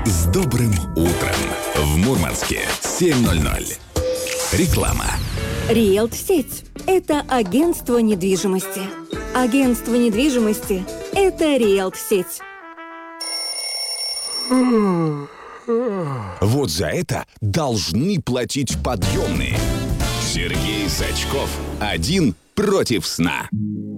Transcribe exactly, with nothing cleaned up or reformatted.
С добрым утром! В Мурманске семь ноль ноль. Реклама. Риэлт-сеть – это агентство недвижимости. Агентство недвижимости – это Риэлт-сеть. Вот за это должны платить подъемные. Сергей Сачков один против сна.